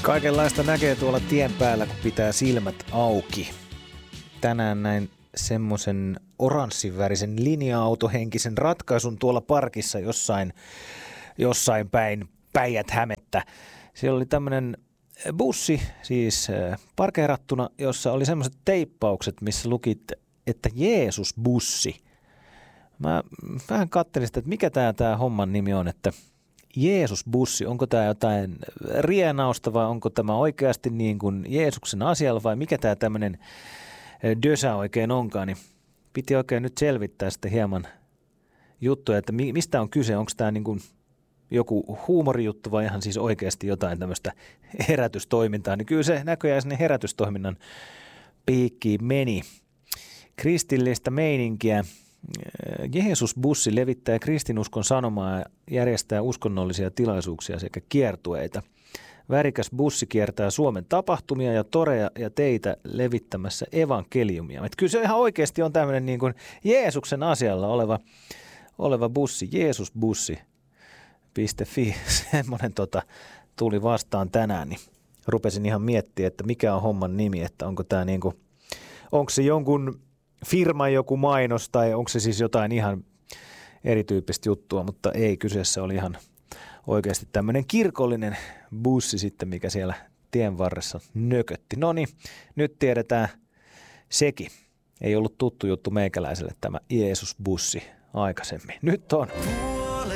Kaikenlaista näkee tuolla tien päällä, kun pitää silmät auki. Tänään näin semmoisen oranssivärisen linja-autohenkisen ratkaisun tuolla parkissa jossain päin Päijät-Hämettä. Siellä oli tämmöinen bussi, siis parkeerattuna, jossa oli semmoiset teippaukset, missä luki, että Jeesus-bussi. Mä vähän katselin sitä, että mikä tämä homman nimi on, että Jeesus-bussi, onko tämä jotain rienausta vai onko tämä oikeasti niin kuin Jeesuksen asialla vai mikä tämä tämmöinen dösä oikein onkaan, niin piti oikein nyt selvittää sitten hieman juttuja, että mistä on kyse, onko tämä niin kuin joku huumorijuttu vai ihan siis oikeasti jotain tämmöistä herätystoimintaa, niin kyllä se näköjään sinne herätystoiminnan piikkiin meni. Kristillistä meininkiä. Jeesus-bussi levittää kristinuskon sanomaa ja järjestää uskonnollisia tilaisuuksia sekä kiertueita. Värikäs bussi kiertää Suomen tapahtumia ja toreja ja teitä levittämässä evankeliumia. Että kyllä se ihan oikeasti on tämmöinen niin kuin Jeesuksen asialla oleva bussi, Jeesusbussi.fi, semmoinen tuli vastaan tänään, niin rupesin ihan miettimään, että mikä on homman nimi, että onko tämä niin kuin, onko se jonkun firman joku mainos tai onko se siis jotain ihan erityyppistä juttua, mutta ei, kyseessä oli ihan oikeasti tämmöinen kirkollinen bussi sitten, mikä siellä tien varressa nökötti. No niin, nyt tiedetään sekin. Ei ollut tuttu juttu meikäläiselle tämä Jeesus-bussi aikaisemmin. Nyt on.